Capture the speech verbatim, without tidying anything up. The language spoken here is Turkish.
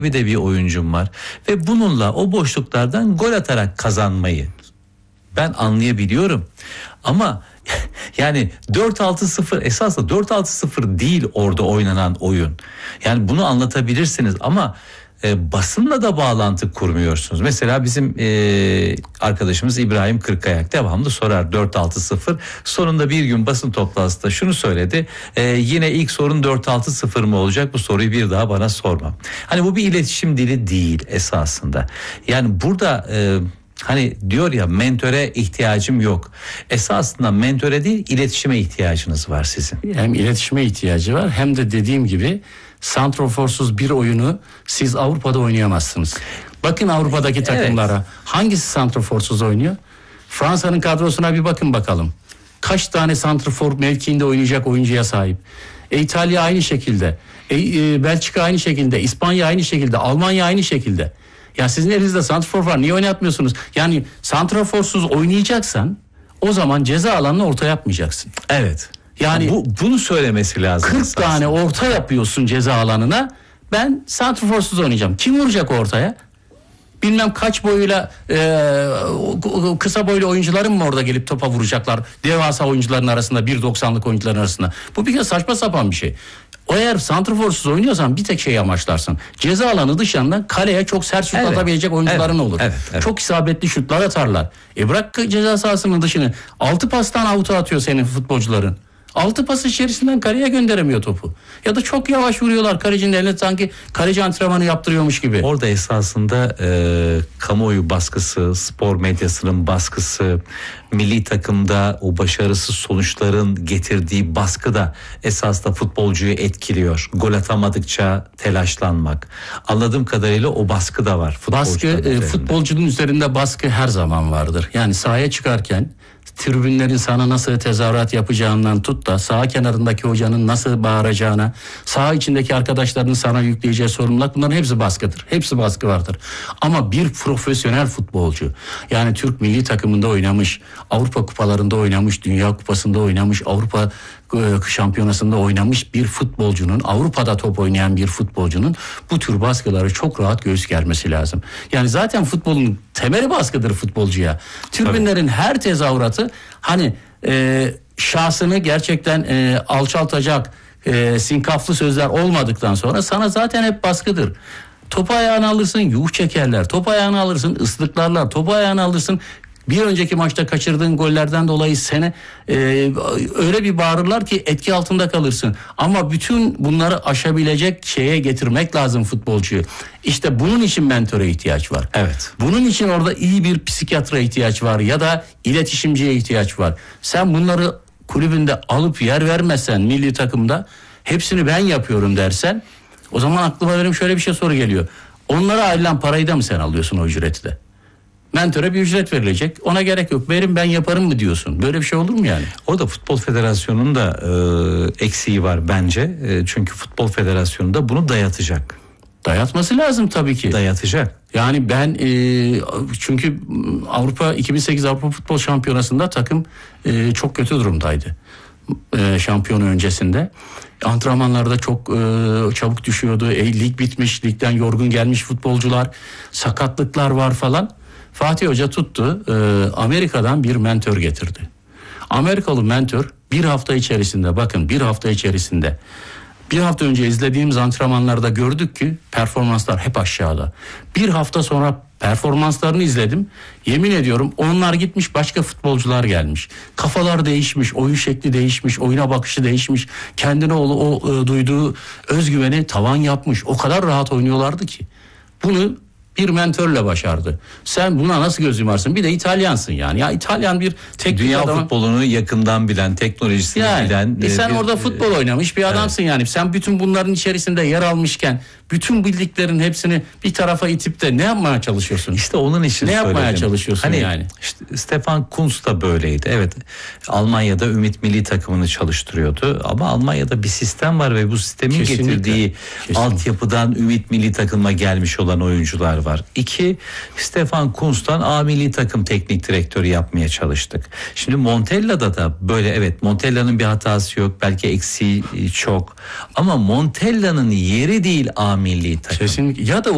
bir de bir oyuncum var ve bununla o boşluklardan gol atarak kazanmayı ben anlayabiliyorum. Ama yani dört altı sıfır esasında dört altı sıfır değil orada oynanan oyun. Yani bunu anlatabilirsiniz ama e, basınla da bağlantı kurmuyorsunuz. Mesela bizim e, arkadaşımız İbrahim Kırkayak devamlı sorar dört altı sıfır. Sonunda bir gün basın toplantısında şunu söyledi. E, yine ilk sorun dört altı sıfır mı olacak? Bu soruyu bir daha bana sorma. Hani bu bir iletişim dili değil esasında. Yani burada e, hani diyor ya, mentöre ihtiyacım yok. Esasında mentöre değil, iletişime ihtiyacınız var sizin. Hem iletişime ihtiyacı var hem de dediğim gibi santroforsuz bir oyunu siz Avrupa'da oynayamazsınız. Bakın Avrupa'daki takımlara, evet, hangisi santroforsuz oynuyor? Fransa'nın kadrosuna bir bakın bakalım. Kaç tane santrofor mevkiinde oynayacak oyuncuya sahip? E, İtalya aynı şekilde. E, e, Belçika aynı şekilde. İspanya aynı şekilde. Almanya aynı şekilde. Ya sizin elinizde santrafor var, niye oynatmıyorsunuz? Yani santraforsuz oynayacaksan o zaman ceza alanını orta yapmayacaksın. Evet. Yani bu bunu söylemesi lazım. kırk esasında. tane orta yapıyorsun ceza alanına. Ben santraforsuz oynayacağım. Kim vuracak ortaya? Bilmem kaç boyuyla e, kısa boylu oyuncuların mı orada gelip topa vuracaklar? Devasa oyuncuların arasında, bir doksanlık oyuncuların arasında. Bu bir kere saçma sapan bir şey. O eğer santraforsuz oynuyorsan bir tek şey amaçlarsın. Ceza alanı dışından kaleye çok sert şut, evet, atabilecek oyuncuların, evet, olur. Evet, evet. Çok isabetli şutlar atarlar. E bırak ceza sahasının dışını. Altı pastan avuta atıyor senin futbolcuların. Altı pas içerisinden kaleye gönderemiyor topu. Ya da çok yavaş vuruyorlar kalecinin eline, sanki kaleci antrenmanı yaptırıyormuş gibi. Orada esasında e, kamuoyu baskısı, spor medyasının baskısı, milli takımda o başarısız sonuçların getirdiği baskı da esasında futbolcuyu etkiliyor. Gol atamadıkça telaşlanmak. Anladığım kadarıyla o baskı da var. Baskı, e, futbolcunun üzerinde baskı her zaman vardır. Yani sahaya çıkarken tribünlerin sana nasıl tezahürat yapacağından tut da saha kenarındaki hocanın nasıl bağıracağına, saha içindeki arkadaşlarının sana yükleyeceği sorumluluk, bunların hepsi baskıdır. Hepsi baskı vardır. Ama bir profesyonel futbolcu, yani Türk milli takımında oynamış, Avrupa kupalarında oynamış, Dünya Kupası'nda oynamış, Avrupa şampiyonasında oynamış bir futbolcunun, Avrupa'da top oynayan bir futbolcunun bu tür baskıları çok rahat göğüs germesi lazım. Yani zaten futbolun temeli baskıdır futbolcuya. Tribünlerin her tezahüratı hani e, şahsını gerçekten e, alçaltacak e, sinkaflı sözler olmadıktan sonra sana zaten hep baskıdır. Topu ayağına alırsın, yuh çekerler. Topu ayağına alırsın, ıslıklarlar. Topu ayağına alırsın, bir önceki maçta kaçırdığın gollerden dolayı seni e, öyle bir bağırırlar ki etki altında kalırsın. Ama bütün bunları aşabilecek şeye getirmek lazım futbolcuyu. İşte bunun için mentöre ihtiyaç var. Evet. Bunun için orada iyi bir psikiyatra ihtiyaç var ya da iletişimciye ihtiyaç var. Sen bunları kulübünde alıp yer vermezsen, milli takımda hepsini ben yapıyorum dersen, o zaman aklıma benim şöyle bir şey soru geliyor. Onlara ayrılan parayı da mı sen alıyorsun, o ücreti de? Mentöre bir ücret verilecek. Ona gerek yok. Verin ben yaparım mı diyorsun? Böyle bir şey olur mu yani? Orada Futbol Federasyonu'nun da e, eksiği var bence. E, çünkü Futbol Federasyonu da bunu dayatacak. Dayatması lazım tabii ki. Dayatacak. Yani ben e, çünkü Avrupa iki bin sekiz Avrupa Futbol Şampiyonası'nda takım e, çok kötü durumdaydı. E, şampiyonu öncesinde. Antrenmanlarda çok e, çabuk düşüyordu. E, lig bitmiş, ligden yorgun gelmiş futbolcular, sakatlıklar var falan. Fatih Hoca tuttu, e, Amerika'dan bir mentör getirdi. Amerikalı mentör bir hafta içerisinde, bakın bir hafta içerisinde, bir hafta önce izlediğimiz antrenmanlarda gördük ki performanslar hep aşağıda. Bir hafta sonra performanslarını izledim. Yemin ediyorum onlar gitmiş, başka futbolcular gelmiş. Kafalar değişmiş, oyun şekli değişmiş, oyuna bakışı değişmiş. Kendine o, o e, duyduğu özgüveni tavan yapmış. O kadar rahat oynuyorlardı ki. Bunu bir mentörle başardı. Sen buna nasıl göz yumarsın? Bir de İtalyansın yani. Ya İtalyan bir teknik dünya adam. futbolunu yakından bilen, teknolojisini yani, bilen. E sen bir, orada futbol oynamış bir adamsın, evet, yani. Sen bütün bunların içerisinde yer almışken bütün bildiklerin hepsini bir tarafa itip de ne yapmaya çalışıyorsun? İşte onun için ne söyledim. yapmaya çalışıyorsun hani, yani? Işte Stefan Kuntz da böyleydi. Evet, Almanya'da Ümit milli takımını çalıştırıyordu. Ama Almanya'da bir sistem var ve bu sistemin Kesinlikle. getirdiği Kesinlikle. altyapıdan Ümit milli takıma gelmiş olan oyuncular var. İki, Stefan Kuntz'tan A milli takım teknik direktörü yapmaya çalıştık. Şimdi Montella'da da böyle, evet, Montella'nın bir hatası yok. Belki eksiği çok. Ama Montella'nın yeri değil A milli takım. Kesinlikle. Ya da